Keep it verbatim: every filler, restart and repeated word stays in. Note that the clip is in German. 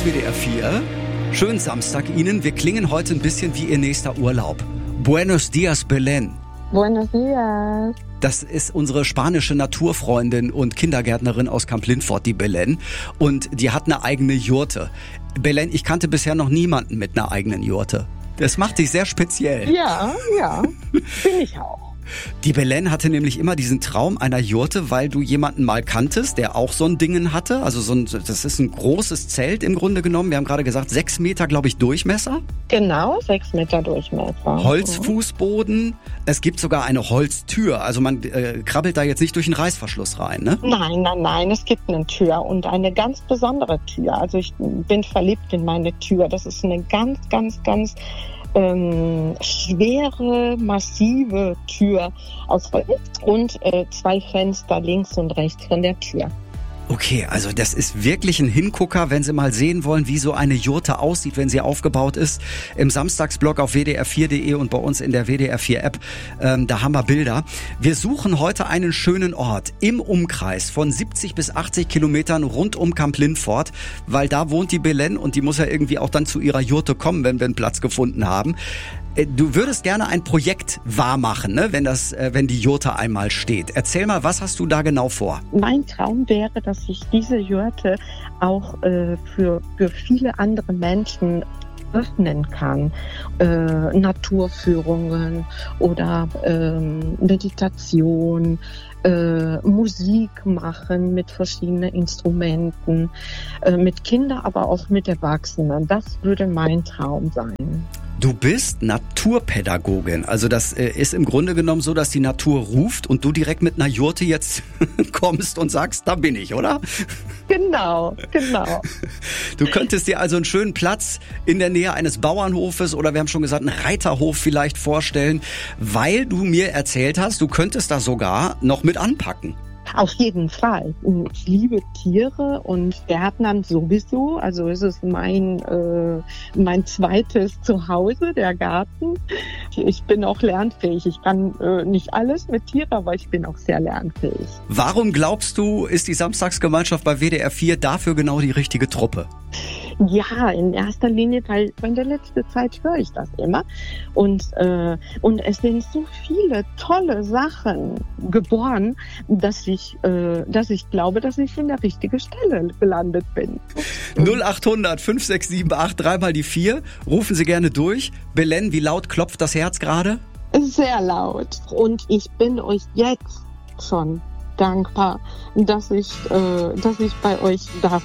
W D R vier. Schönen Samstag Ihnen. Wir klingen heute ein bisschen wie Ihr nächster Urlaub. Buenos dias, Belén. Buenos dias. Das ist unsere spanische Naturfreundin und Kindergärtnerin aus Kamp-Lintfort, die Belén. Und die hat eine eigene Jurte. Belén, ich kannte bisher noch niemanden mit einer eigenen Jurte. Das macht dich sehr speziell. Ja, ja, bin ich auch. Die Belén hatte nämlich immer diesen Traum einer Jurte, weil du jemanden mal kanntest, der auch so ein Dingen hatte. Also so ein, das ist ein großes Zelt im Grunde genommen. Wir haben gerade gesagt, sechs Meter, glaube ich, Durchmesser. Genau, sechs Meter Durchmesser. Holzfußboden. Es gibt sogar eine Holztür. Also man äh, krabbelt da jetzt nicht durch einen Reißverschluss rein, ne? Nein, nein, nein. Es gibt eine Tür und eine ganz besondere Tür. Also ich bin verliebt in meine Tür. Das ist eine ganz, ganz, ganz Ähm, schwere, massive Tür aus Holz und äh, zwei Fenster links und rechts von der Tür. Okay, also das ist wirklich ein Hingucker, wenn Sie mal sehen wollen, wie so eine Jurte aussieht, wenn sie aufgebaut ist. Im Samstagsblog auf W D R vier Punkt de und bei uns in der W D R vier App, ähm, da haben wir Bilder. Wir suchen heute einen schönen Ort im Umkreis von siebzig bis achtzig Kilometern rund um Kamp-Lintfort, weil da wohnt die Belén und die muss ja irgendwie auch dann zu ihrer Jurte kommen, wenn wir einen Platz gefunden haben. Du würdest gerne ein Projekt wahrmachen, ne, wenn das, wenn die Jurte einmal steht. Erzähl mal, was hast du da genau vor? Mein Traum wäre, dass ich diese Jurte auch äh, für, für viele andere Menschen öffnen kann. Äh, Naturführungen oder ähm, Meditation, äh, Musik machen mit verschiedenen Instrumenten, äh, mit Kindern, aber auch mit Erwachsenen. Das würde mein Traum sein. Du bist Naturpädagogin. Also das äh, ist im Grunde genommen so, dass die Natur ruft und du direkt mit einer Jurte jetzt kommst und sagst, da bin ich, oder? Genau, genau. Du könntest dir also einen schönen Platz in der Nähe eines Bauernhofes oder wir haben schon gesagt, einen Reiterhof vielleicht vorstellen, weil du mir erzählt hast, du könntest da sogar noch mit anpacken. Auf jeden Fall. Ich liebe Tiere und Gärtnern sowieso. Also es ist mein, äh, mein zweites Zuhause, der Garten. Ich bin auch lernfähig. Ich kann äh, nicht alles mit Tieren, aber ich bin auch sehr lernfähig. Warum glaubst du, ist die Samstagsgemeinschaft bei W D R vier dafür genau die richtige Truppe? Ja, in erster Linie, weil in der letzten Zeit höre ich das immer. Und, äh, und es sind so viele tolle Sachen geboren, dass ich, äh, dass ich glaube, dass ich in der richtigen Stelle gelandet bin. null acht hundert fünf sechs sieben acht, dreimal die vier. Rufen Sie gerne durch. Belén, wie laut klopft das Herz gerade? Sehr laut. Und ich bin euch jetzt schon dankbar, dass ich, äh, dass ich bei euch darf